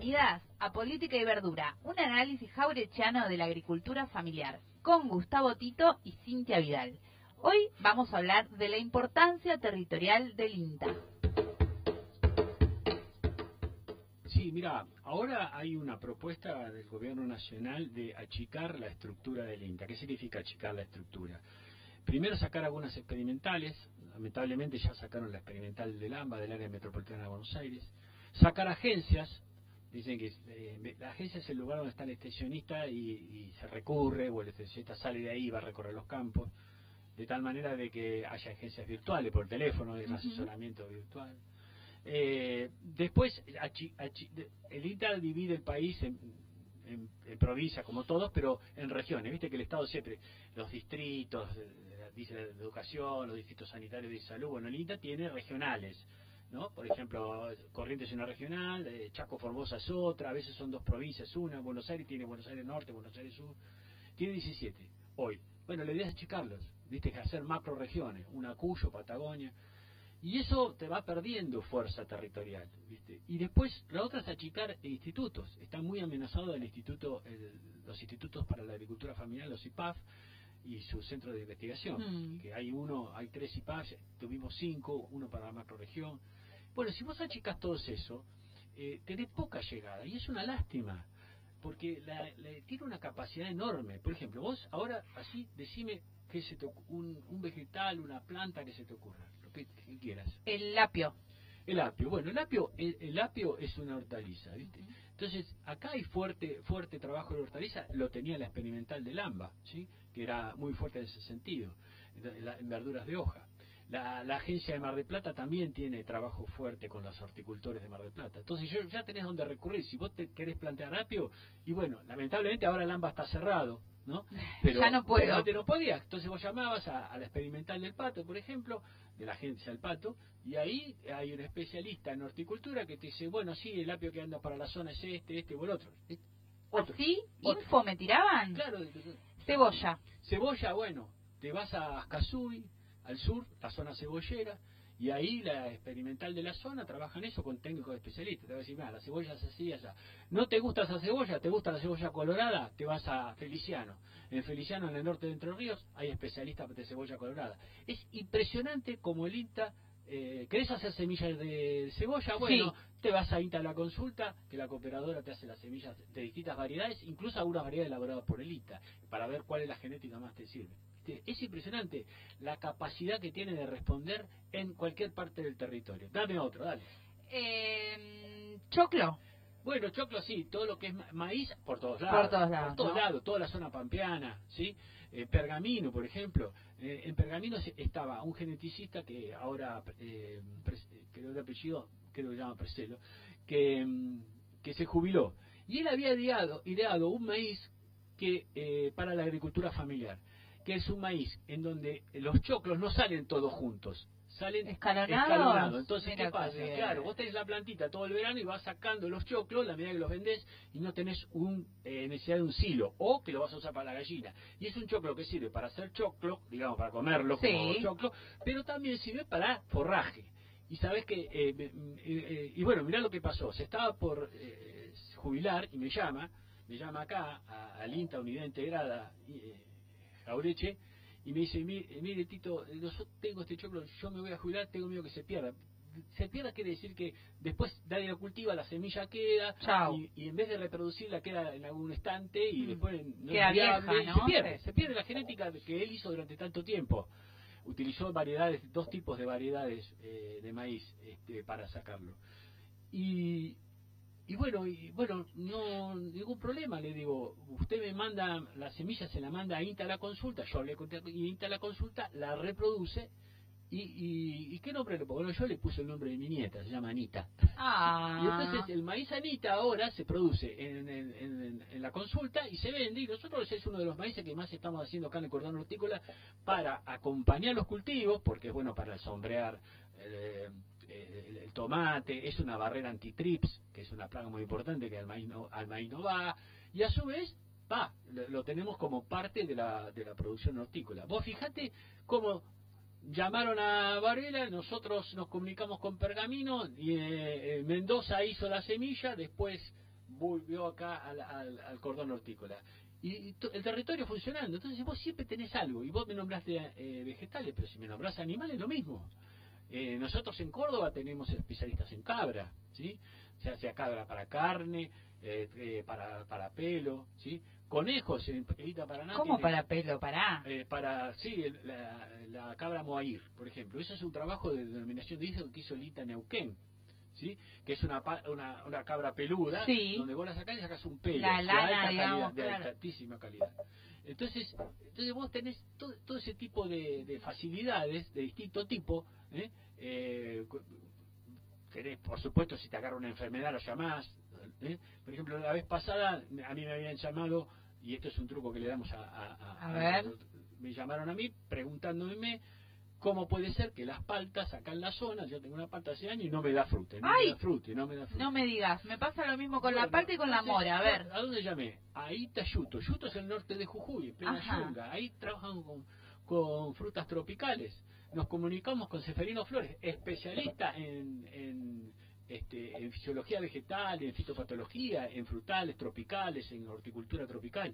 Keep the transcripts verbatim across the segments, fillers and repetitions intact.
bienvenidas a Política y Verdura, un análisis jaurechiano de la agricultura familiar, con Gustavo Tito y Cintia Vidal. Hoy vamos a hablar de la importancia territorial del INTA. Sí, mira, ahora hay una propuesta del gobierno nacional de achicar la estructura del INTA. ¿Qué significa achicar la estructura? Primero sacar algunas experimentales, lamentablemente ya sacaron la experimental del AMBA, del área metropolitana de Buenos Aires. Sacar agencias, dicen que eh, la agencia es el lugar donde está el extensionista y, y se recurre, o el extensionista sale de ahí y va a recorrer los campos, de tal manera de que haya agencias virtuales por teléfono, el asesoramiento virtual. Eh, después, achi, achi, el INTA divide el país en, en, en provincias, como todos, pero en regiones. Viste que el Estado siempre, los distritos, dice la educación, los distritos sanitarios de salud, bueno, el INTA tiene regionales, ¿no? Por ejemplo, Corrientes es una regional, eh, Chaco Formosa es otra, a veces son dos provincias, una, Buenos Aires tiene Buenos Aires Norte, Buenos Aires Sur, tiene diecisiete hoy. Bueno, la idea es achicarlos, viste, que hacer macro regiones, una Cuyo, Patagonia, y eso te va perdiendo fuerza territorial, viste. Y después la otra es achicar institutos, está muy amenazado el instituto, el, los institutos para la agricultura familiar, los I P A F, y su centro de investigación, mm. que hay uno, hay tres I P A F, tuvimos cinco, uno para la macroregión. Bueno, si vos achicás todo eso, eh, tenés poca llegada, y es una lástima, porque la, la, tiene una capacidad enorme. Por ejemplo, vos ahora así decime que se te, un, un vegetal, una planta que se te ocurra, lo que, que quieras. El apio. El apio, bueno, el apio, el, el apio es una hortaliza, ¿viste? Entonces, acá hay fuerte fuerte trabajo de hortaliza, lo tenía la experimental del AMBA, ¿sí? Que era muy fuerte en ese sentido, en, la, en verduras de hoja. La, la agencia de Mar del Plata también tiene trabajo fuerte con los horticultores de Mar del Plata. Entonces, yo, ya tenés donde recurrir. Si vos te querés plantear apio, y bueno, lamentablemente ahora el AMBA está cerrado, ¿no? Pero, ya no puedo. Pero antes no podías. Entonces vos llamabas a, a la experimental del Pato, por ejemplo, de la agencia del Pato, y ahí hay un especialista en horticultura que te dice, bueno, sí, el apio que anda para la zona es este, este o el otro. Otro. ¿Así? Otro. ¿Info me tiraban? Claro. Cebolla. Cebolla, bueno, te vas a Ascasuy, al sur, la zona cebollera, y ahí la experimental de la zona trabaja en eso con técnicos especialistas. Te va a decir, mira, la cebolla es así, allá. ¿No te gusta esa cebolla? ¿Te gusta la cebolla colorada? Te vas a Feliciano. En Feliciano, en el norte de Entre Ríos, hay especialistas de cebolla colorada. Es impresionante como el INTA, eh, ¿querés hacer semillas de cebolla? Bueno, sí. Te vas a INTA a la consulta, que la cooperadora te hace las semillas de distintas variedades, incluso algunas variedades elaboradas por el INTA, para ver cuál es la genética más te sirve. Es impresionante la capacidad que tiene de responder en cualquier parte del territorio. Dame otro, dale. Eh, choclo. Bueno, choclo sí, todo lo que es maíz, por todos lados. Por todos lados. Por todos ¿no? lados, toda la zona pampeana, ¿sí? Eh, Pergamino, por ejemplo. Eh, en Pergamino estaba un geneticista que ahora, eh, creo de apellido, creo que se llama Preselo, que, que se jubiló. Y él había ideado, ideado un maíz que eh, para la agricultura familiar, que es un maíz en donde los choclos no salen todos juntos, salen escalonados. escalonados. Entonces, Mira, ¿qué pasa? pues, Claro, vos tenés la plantita todo el verano y vas sacando los choclos la medida que los vendés y no tenés un, eh, necesidad de un silo, o que lo vas a usar para la gallina. Y es un choclo que sirve para hacer choclo, digamos, para comerlo sí. como choclo, pero también sirve para forraje. Y sabés que, eh, eh, eh, y bueno, mirá lo que pasó. Se estaba por eh, jubilar y me llama, me llama acá a, al INTA, Unidad Integrada, eh, Jaureche, y me dice, mire, mire Tito, yo tengo este choclo, yo me voy a jubilar, tengo miedo que se pierda. Se pierda quiere decir que después nadie lo cultiva, la semilla queda, y, y en vez de reproducirla queda en algún estante y mm. después no queda es viable, vieja, ¿no? se pierde, se pierde la genética que él hizo durante tanto tiempo. Utilizó variedades, dos tipos de variedades eh, de maíz este, para sacarlo. Y... Y bueno, y bueno, no ningún problema, le digo, usted me manda, la semilla se la manda a INTA a la consulta, yo le conté, y INTA a la consulta la reproduce, y, y, y ¿qué nombre le pongo? Bueno, yo le puse el nombre de mi nieta, se llama Anita. Ah. Y entonces el maíz Anita ahora se produce en, en, en, en la consulta y se vende, y nosotros es uno de los maíces que más estamos haciendo acá en el cordón hortícola para acompañar los cultivos, porque es bueno para sombrear eh, El, el tomate, es una barrera antitrips, que es una plaga muy importante que al maíz no, al maíz no va, y a su vez, va, lo, lo tenemos como parte de la, de la producción hortícola. Vos fijate cómo llamaron a Varela, nosotros nos comunicamos con Pergamino, y eh, Mendoza hizo la semilla, después volvió acá al, al, al cordón hortícola. Y, y to, el territorio funcionando. Entonces vos siempre tenés algo. Y vos me nombraste eh, vegetales, pero si me nombrás animales, lo mismo. Eh, nosotros en Córdoba tenemos especialistas en cabra, ¿sí? Se hace cabra para carne, eh, eh, para, para pelo, ¿sí? Conejos en Elita Paraná. ¿Cómo tiene, para pelo? Para. Eh, para, sí, el, la, la cabra moair, por ejemplo. Eso es un trabajo de denominación de origen que hizo Elita Neuquén, ¿sí? Que es una, una, una cabra peluda, sí. donde vos la sacás y sacás un pelo. La lana, de alta digamos, calidad, claro. de altísima calidad. Entonces, entonces vos tenés todo, todo ese tipo de, de facilidades de distinto tipo, ¿eh? Eh, tenés, por supuesto, si te agarra una enfermedad lo llamás, ¿eh? Por ejemplo, la vez pasada a mí me habían llamado, y esto es un truco que le damos a... A, a, a ver. a, me llamaron a mí preguntándome cómo puede ser que las paltas acá en la zona, yo tengo una palta hace años y no me da fruta, no ¡Ay! me da fruta, no me da fruta. No me digas, me pasa lo mismo con bueno, la palta y con la mora, a ver. ¿A dónde llamé? A Itayuto. Yuto es el norte de Jujuy, en plena yunga. Ahí trabajan con, con frutas tropicales. Nos comunicamos con Seferino Flores, especialista en, en, este, en fisiología vegetal, en fitopatología, en frutales tropicales, en horticultura tropical,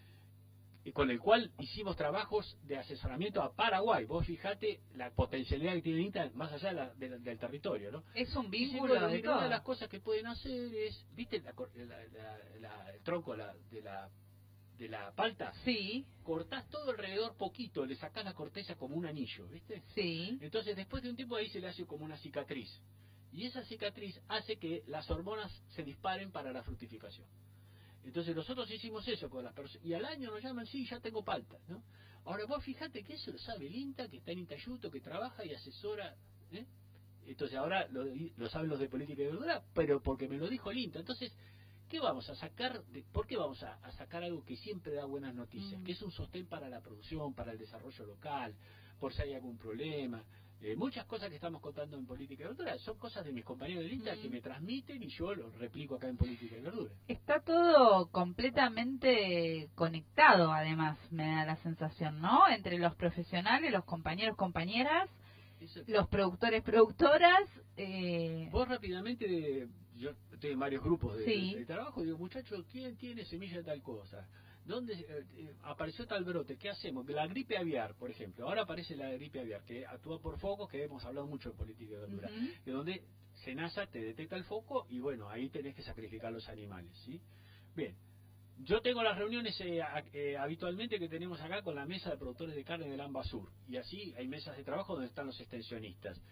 y con el cual hicimos trabajos de asesoramiento a Paraguay. Vos fijate la potencialidad que tiene INTA más allá de la, de la, del territorio, ¿no? Es un Y vínculo bueno, de mira, una todo. de las cosas que pueden hacer es, ¿viste la, la, la, la, el tronco la, de la de la palta? Sí. Cortás todo alrededor poquito, le sacás la corteza como un anillo, ¿viste? Sí. Entonces después de un tiempo ahí se le hace como una cicatriz. Y esa cicatriz hace que las hormonas se disparen para la fructificación. Entonces nosotros hicimos eso con las personas. Y al año nos llaman, sí, ya tengo palta, ¿no? Ahora vos fijate que eso lo sabe el INTA, que está en Intayuto, que trabaja y asesora, ¿eh? Entonces ahora lo, lo saben los de política de verdura, pero porque me lo dijo el INTA. Entonces, ¿qué vamos a sacar? De, ¿Por qué vamos a, a sacar algo que siempre da buenas noticias? Mm. Que es un sostén para la producción, para el desarrollo local, por si hay algún problema. Eh, muchas cosas que estamos contando en Política de Verdura son cosas de mis compañeros del INTA mm. que me transmiten y yo lo replico acá en Política de Verdura. Está todo completamente conectado, además, me da la sensación, ¿no? Entre los profesionales, los compañeros, compañeras, Eso, los productores, productoras. Eh... Vos rápidamente, yo estoy en varios grupos de, sí. de, de trabajo, digo, muchachos, ¿quién tiene semilla de tal cosa? ¿Dónde eh, apareció tal brote? ¿Qué hacemos? La gripe aviar, por ejemplo. Ahora aparece la gripe aviar, que actúa por focos, que hemos hablado mucho en Política de Verdura, uh-huh. que donde SENASA te detecta el foco y bueno, ahí tenés que sacrificar los animales, ¿sí? Bien, yo tengo las reuniones eh, eh, habitualmente que tenemos acá con la mesa de productores de carne del AMBA Sur, y así hay mesas de trabajo donde están los extensionistas.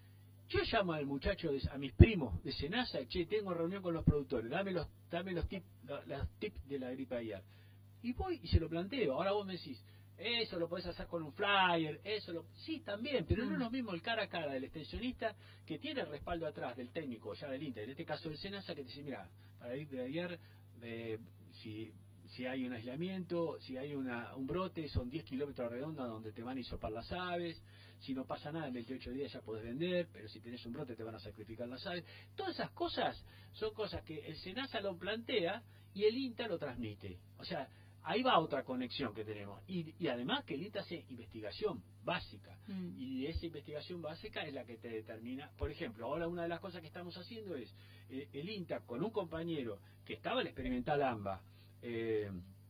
Yo llamo al muchacho, de, a mis primos de SENASA, che, tengo reunión con los productores, dame los, dame los tips, los tips de la gripe aviar. Y voy y se lo planteo. Ahora vos me decís, eso lo podés hacer con un flyer, eso lo... Sí, también, pero mm. no es lo mismo el cara a cara del extensionista que tiene el respaldo atrás del técnico, ya del INTA, en este caso del SENASA, que te dice, mira, para ir de ayer, eh, si, si hay un aislamiento, si hay una, un brote, son diez kilómetros redonda donde te van a hisopar las aves, si no pasa nada en veintiocho días ya podés vender, pero si tenés un brote te van a sacrificar las aves. Todas esas cosas son cosas que el SENASA lo plantea y el INTA lo transmite. O sea, ahí va otra conexión que tenemos. Y, y además que el INTA hace investigación básica. Mm. Y esa investigación básica es la que te determina. Por ejemplo, ahora una de las cosas que estamos haciendo es eh, el INTA con un compañero que estaba en el experimental AMBA, eh,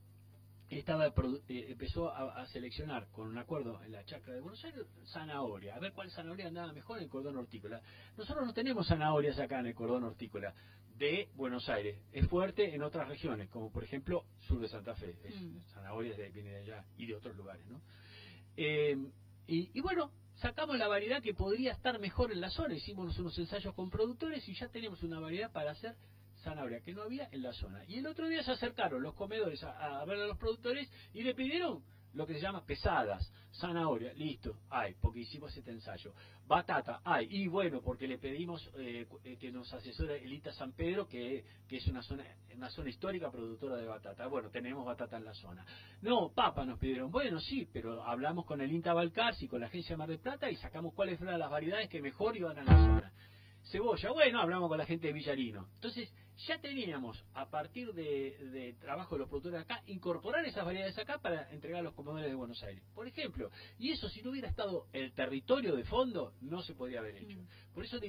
estaba eh, empezó a, a seleccionar con un acuerdo en la chacra de Buenos Aires zanahoria, a ver cuál zanahoria andaba mejor en el cordón hortícola. Nosotros no tenemos zanahorias acá en el cordón hortícola de Buenos Aires, es fuerte en otras regiones, como por ejemplo sur de Santa Fe, es, mm. zanahorias de, viene de allá y de otros lugares, ¿no? Eh, y, y bueno, sacamos la variedad que podría estar mejor en la zona, hicimos unos ensayos con productores y ya tenemos una variedad para hacer zanahoria que no había en la zona. Y el otro día se acercaron los comedores a, a ver a los productores y le pidieron lo que se llama pesadas, zanahoria, listo, hay, porque hicimos este ensayo. Batata, hay, y bueno, porque le pedimos eh, que nos asesore el INTA San Pedro, que, que es una zona una zona histórica productora de batata. Bueno, tenemos batata en la zona. No, papa nos pidieron, bueno, sí, pero hablamos con el INTA Balcarce y con la agencia Mar del Plata y sacamos cuáles fueron las variedades que mejor iban a la zona. Cebolla, bueno, hablamos con la gente de Villarino. Entonces, ya teníamos, a partir de, de trabajo de los productores acá, incorporar esas variedades acá para entregar a los comedores de Buenos Aires, por ejemplo. Y eso, si no hubiera estado el territorio de fondo, no se podría haber hecho. Por eso digo,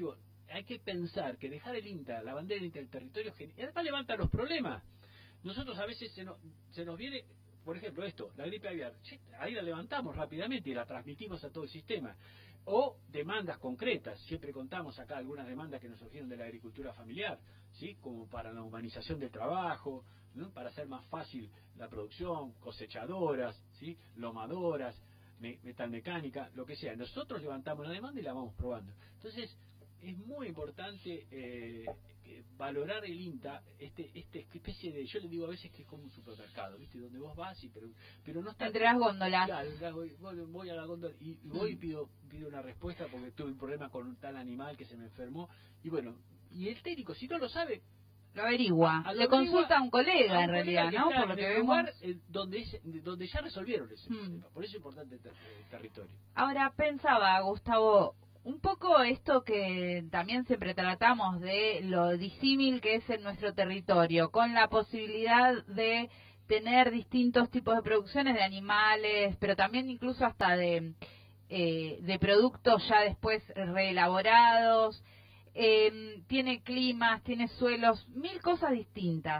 hay que pensar que dejar el INTA, la bandera del INTA del territorio, además levanta los problemas. Nosotros a veces se nos, se nos viene, por ejemplo, esto, la gripe aviar, ahí la levantamos rápidamente y la transmitimos a todo el sistema. O demandas concretas, siempre contamos acá algunas demandas que nos surgieron de la agricultura familiar, ¿sí? Como para la humanización del trabajo, ¿no? Para hacer más fácil la producción, cosechadoras, ¿sí? Lomadoras, me, metalmecánica, lo que sea. Nosotros levantamos la demanda y la vamos probando. Entonces, es muy importante eh, valorar el INTA, este, este especie de, yo le digo a veces que es como un supermercado, ¿viste? Donde vos vas y pero, pero no está entre las góndolas. Claro, voy, voy a la góndola y voy y pido, pido una respuesta porque tuve un problema con un tal animal que se me enfermó y bueno, y el técnico si no lo sabe lo averigua, a, a lo le averigua, consulta a un colega a un en realidad, colega ¿no? Que Por lo que vemos lugar, eh, donde, es, donde ya resolvieron ese hmm. problema, por eso es importante el, ter el territorio. Ahora pensaba, Gustavo, un poco esto que también siempre tratamos de lo disímil que es en nuestro territorio, con la posibilidad de tener distintos tipos de producciones de animales, pero también incluso hasta de, eh, de productos ya después reelaborados, eh, tiene climas, tiene suelos, mil cosas distintas.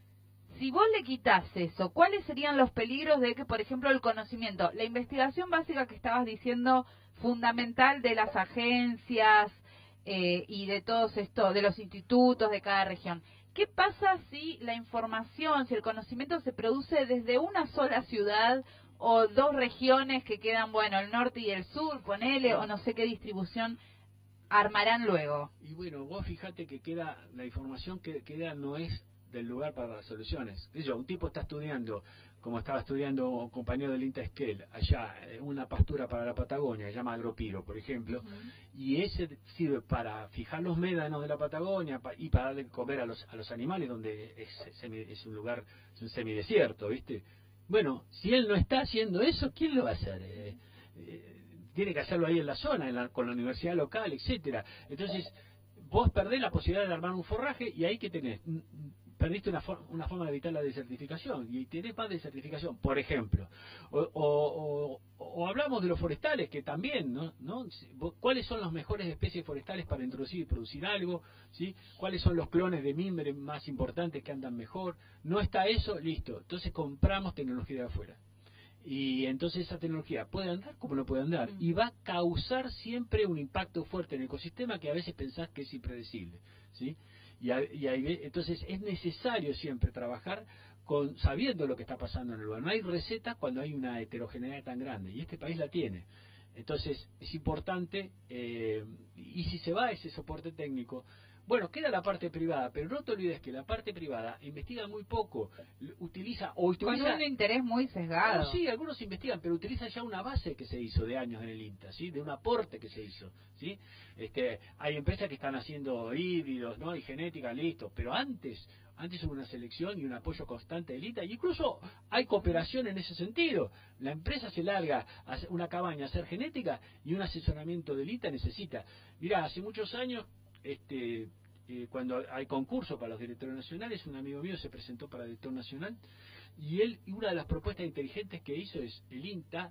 Si vos le quitas eso, ¿cuáles serían los peligros de que, por ejemplo, el conocimiento, la investigación básica que estabas diciendo, fundamental de las agencias eh, y de todos estos, de los institutos de cada región? ¿Qué pasa si la información, si el conocimiento se produce desde una sola ciudad o dos regiones que quedan, bueno, el norte y el sur, ponele, o no sé qué distribución armarán luego? Y bueno, vos fíjate que queda, la información que queda no es del lugar para las soluciones. Yo, un tipo está estudiando, como estaba estudiando un compañero del INTA Esquel, allá, una pastura para la Patagonia, se llama Agropiro, por ejemplo, uh-huh. y ese sirve para fijar los médanos de la Patagonia pa, y para darle comer a los, a los animales, donde es, semi, es un lugar, es un semidesierto, ¿viste? Bueno, si él no está haciendo eso, ¿quién lo va a hacer? Eh, eh, tiene que hacerlo ahí en la zona, en la, con la universidad local, etcétera. Entonces, vos perdés la posibilidad de armar un forraje y ahí que tenés, perdiste una, for una forma de evitar la desertificación y tenés más desertificación, por ejemplo. O, o, o, o hablamos de los forestales, que también, ¿no? ¿no? ¿Cuáles son las mejores especies forestales para introducir y producir algo? ¿Sí? ¿Cuáles son los clones de mimbre más importantes que andan mejor? No está eso, listo. Entonces compramos tecnología de afuera. Y entonces esa tecnología puede andar como no puede andar. Y va a causar siempre un impacto fuerte en el ecosistema que a veces pensás que es impredecible, ¿sí? Y, a, y ahí, entonces es necesario siempre trabajar con sabiendo lo que está pasando en el lugar. No hay receta cuando hay una heterogeneidad tan grande, y este país la tiene. Entonces es importante, eh, y si se va ese soporte técnico, bueno, queda la parte privada, pero no te olvides que la parte privada investiga muy poco, utiliza o utiliza... Con un interés muy sesgado. No, sí, algunos investigan, pero utilizan ya una base que se hizo de años en el INTA, ¿sí? De un aporte que se hizo, ¿sí? Este, hay empresas que están haciendo híbridos, ¿no? Y genética, listo, pero antes... Antes hubo una selección y un apoyo constante del INTA, y incluso hay cooperación en ese sentido. La empresa se larga a hacer una cabaña a hacer genética y un asesoramiento del INTA necesita. Mirá, hace muchos años, este, eh, cuando hay concurso para los directores nacionales, un amigo mío se presentó para director nacional, y él, y una de las propuestas inteligentes que hizo es el INTA,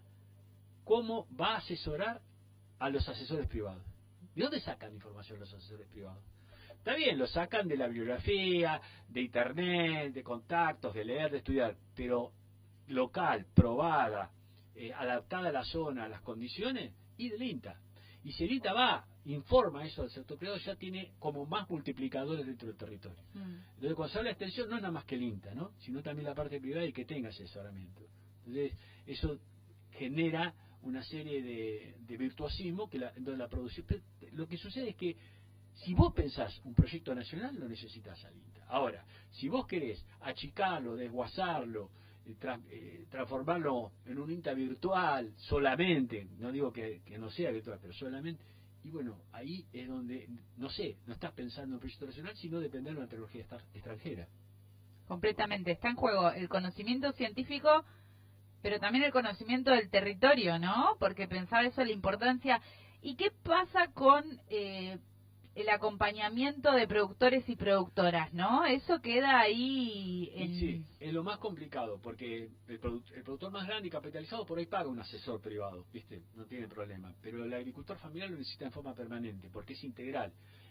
cómo va a asesorar a los asesores privados. ¿De dónde sacan información los asesores privados? Está bien, lo sacan de la bibliografía, de internet, de contactos, de leer, de estudiar, pero local, probada, eh, adaptada a la zona, a las condiciones, y del INTA. Y si el INTA va, informa eso al sector privado, ya tiene como más multiplicadores dentro del territorio. Mm. Entonces, cuando se habla de extensión, no es nada más que el INTA, ¿no? Sino también la parte privada y que tenga asesoramiento. Entonces, eso genera una serie de, de virtuosismo que la, entonces la producción... Lo que sucede es que si vos pensás un proyecto nacional, lo necesitas al INTA. Ahora, si vos querés achicarlo, desguazarlo, eh, tra eh, transformarlo en un INTA virtual solamente, no digo que, que no sea virtual, pero solamente, y bueno, ahí es donde, no sé, no estás pensando en un proyecto nacional, sino depender de una tecnología extranjera. Completamente, está en juego el conocimiento científico, pero también el conocimiento del territorio, ¿no? Porque pensaba eso, la importancia. ¿Y qué pasa con... Eh, el acompañamiento de productores y productoras, ¿no? Eso queda ahí en... Sí, es lo más complicado, porque el, produ el productor más grande y capitalizado por ahí paga un asesor privado, ¿viste? No tiene problema. Pero el agricultor familiar lo necesita en forma permanente, porque es integral.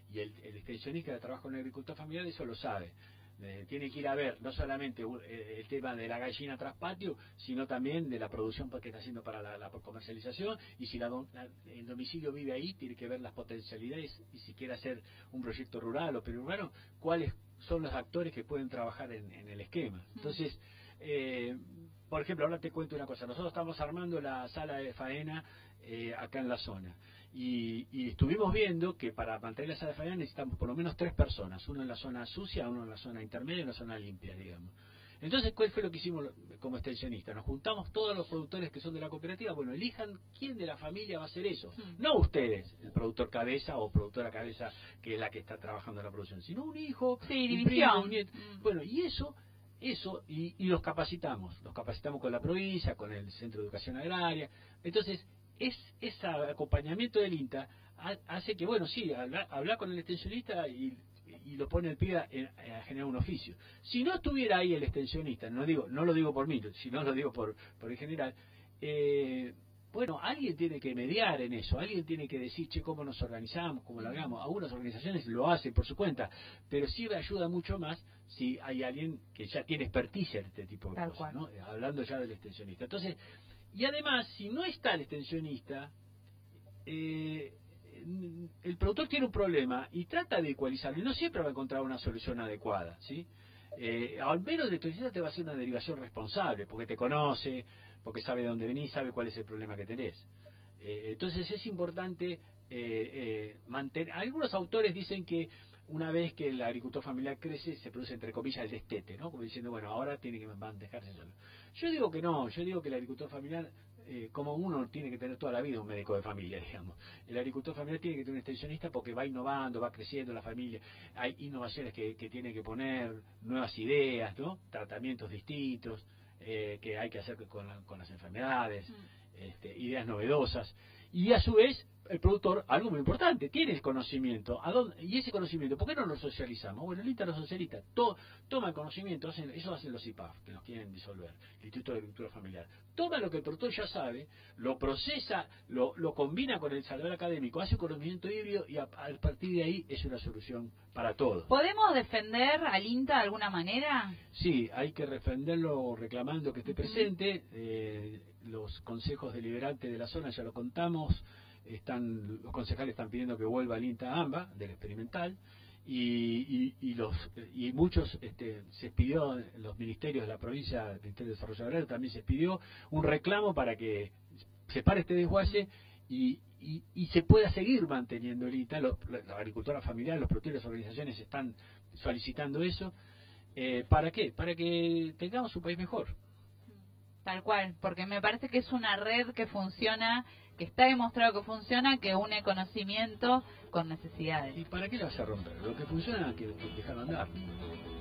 Y el, el extensionista que trabaja con el agricultor familiar eso lo sabe. Eh, tiene que ir a ver no solamente eh, el tema de la gallina tras patio, sino también de la producción que está haciendo para la, la comercialización, y si la, la, el domicilio vive ahí, tiene que ver las potencialidades, y si quiere hacer un proyecto rural o periurbano, cuáles son los actores que pueden trabajar en, en el esquema. Entonces, eh, por ejemplo, ahora te cuento una cosa. Nosotros estamos armando la sala de faena eh, acá en la zona. Y, y estuvimos viendo que para mantener la sala de faena necesitamos por lo menos tres personas. Uno en la zona sucia, uno en la zona intermedia y en la zona limpia, digamos. Entonces, ¿cuál fue lo que hicimos como extensionistas? Nos juntamos todos los productores que son de la cooperativa. Bueno, elijan quién de la familia va a hacer eso. No ustedes, el productor cabeza o productora cabeza, que es la que está trabajando en la producción, sino un hijo, sí, un primo, un nieto. Bueno, y eso... Eso, y, y los capacitamos, los capacitamos con la provincia, con el Centro de Educación Agraria. Entonces, es ese acompañamiento del INTA ha, hace que, bueno, sí, hablar habla con el extensionista y, y lo pone el pibe a, a generar un oficio. Si no estuviera ahí el extensionista, no digo no lo digo por mí, sino lo digo por, por el general, eh, bueno, alguien tiene que mediar en eso, alguien tiene que decir, che, cómo nos organizamos, cómo lo hagamos. Algunas organizaciones lo hacen por su cuenta, pero sí me ayuda mucho más si hay alguien que ya tiene experticia en este tipo de Tal cosas, cual. ¿no? Hablando ya del extensionista. Entonces, y además, si no está el extensionista, eh, el productor tiene un problema y trata de ecualizarlo, y no siempre va a encontrar una solución adecuada, ¿sí? Eh, al menos el extensionista te va a hacer una derivación responsable, porque te conoce, porque sabe de dónde venís, sabe cuál es el problema que tenés. Eh, entonces es importante eh, eh, mantener... Algunos autores dicen que una vez que el agricultor familiar crece, se produce, entre comillas, el destete, ¿no? Como diciendo, bueno, ahora tiene que dejarse solo. Yo digo que no, yo digo que el agricultor familiar, eh, como uno tiene que tener toda la vida un médico de familia, digamos. El agricultor familiar tiene que tener un extensionista porque va innovando, va creciendo la familia, hay innovaciones que, que tiene que poner, nuevas ideas, ¿no? Tratamientos distintos, eh, que hay que hacer con, la, con las enfermedades, este, ideas novedosas. Y a su vez, el productor, algo muy importante, tiene el conocimiento. ¿A dónde? Y ese conocimiento, ¿por qué no lo socializamos? Bueno, el INTA lo socializa, to, toma el conocimiento, hacen, eso hacen los I P A F, que nos quieren disolver, el Instituto de Agricultura Familiar. Toma lo que el productor ya sabe, lo procesa, lo, lo combina con el saber académico, hace un conocimiento híbrido y a, a partir de ahí es una solución para todo. ¿Podemos defender al INTA de alguna manera? Sí, hay que defenderlo reclamando que esté uh-huh. presente. Eh, los consejos deliberantes de la zona ya lo contamos. Están, los concejales están pidiendo que vuelva al INTA AMBA del experimental y, y, y los y muchos este, se pidió los ministerios de la provincia, el Ministerio de Desarrollo Agrario también se pidió un reclamo para que se pare este desguace y, y, y se pueda seguir manteniendo el INTA. Los, la agricultura familiar, los productores, las organizaciones están solicitando eso. Eh, ¿Para qué? Para que tengamos un país mejor. Tal cual, porque me parece que es una red que funciona, que está demostrado que funciona, que une conocimiento con necesidades. ¿Y para qué la vas a romper? Lo que funciona hay que dejarlo andar.